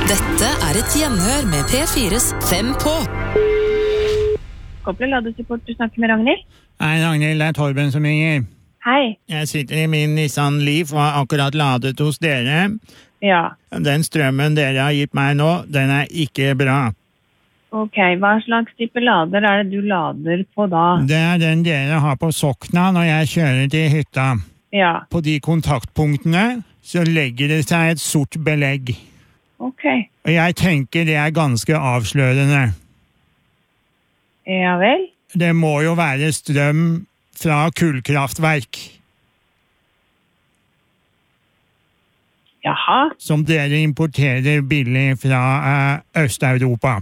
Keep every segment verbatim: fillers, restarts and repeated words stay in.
Dette er et gjenhør med P fires Fem på. Koppel ladesupport, du snakker med Ragnhild. Hei Ragnhild, det er Torben som ringer. Hei. Jeg sitter i min Nissan Leaf og har akkurat ladet hos dere. Ja. Den strømmen dere har gitt meg nå, den er ikke bra. Ok, hva slags type lader er det du lader på da? Det er den dere har på Sokna når jeg kjører til hytta. Ja. På de kontaktpunktene så legger det seg et sort belegg. Ok. Og jeg tenker det er ganske avslørende. Ja vel? Det må jo være strøm fra kullkraftverk. Jaha. Som dere importerer billig fra eh, Øst-Europa.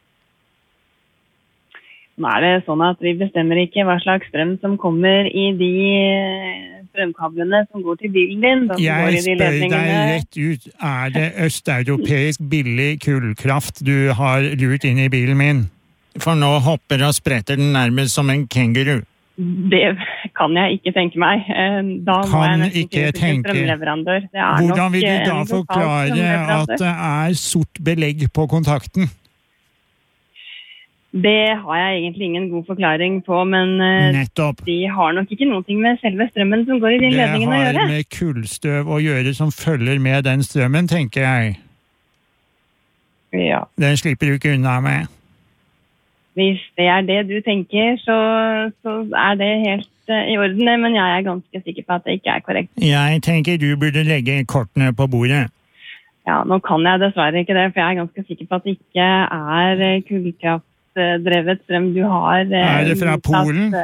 Nå er det sånn at vi bestemmer ikke hva slags strøm som kommer i de strømkablene som går til bilen din. Som Jeg går i de spør deg ledningene. rett ut, er det østeuropeisk billig kullkraft du har lurt inn i bilen min? For nå hopper og spretter den nærmest som en kenguru. Det kan jeg ikke tenke meg. Eh, Da må Kan jeg nesten ikke si til tenke. strømleverandør. Det er Hvordan nok, vil du eh, da en lokal forklare at strømleverandør. det er sort belegg på kontakten? Det har jeg egentlig ingen god forklaring på, men eh, Nettopp. de har nok ikke noe med selve strømmen som går i de Det ledningene å har gjøre. med kullstøv å gjøre som følger med den strømmen, tenker jeg. Ja. Den slipper du ikke unna med. Hvis det er det du tenker, så, så er det helt eh, i orden, men jeg er ganske sikker på at det ikke er korrekt. Jeg tenker du burde legge kortene på bordet. Ja, nå kan jeg dessverre ikke det, for jeg er ganske sikker på at det ikke er eh, kullkraftdrevet strøm du har. eh, Er det fra mottatt, Polen?